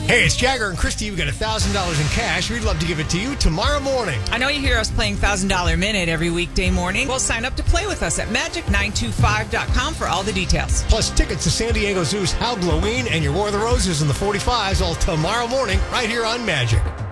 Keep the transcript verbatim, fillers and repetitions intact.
Hey, it's Jagger and Christy. We got one thousand dollars in cash. We'd love to give it to you tomorrow morning. I know you hear us playing one thousand dollars Minute every weekday morning. Well, sign up to play with us at magic nine two five dot com for all the details. Plus tickets to San Diego Zoo's Halloween and your War of the Roses in the forty-fives all tomorrow morning right here on Magic.